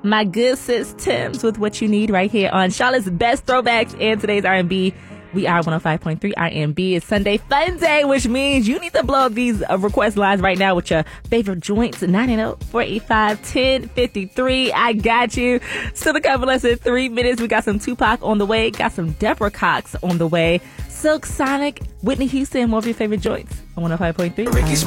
My good sis Tim's with What You Need right here on Charlotte's Best Throwbacks and today's R&B. We are 105.3 R&B. It's Sunday Fun Day, which means you need to blow up these request lines right now with your favorite joints. 980-485-1053. I got you. Still to cover less than 3 minutes. We got some Tupac on the way. Got some Deborah Cox on the way. Silk Sonic, Whitney Houston, more of your favorite joints on 105.3.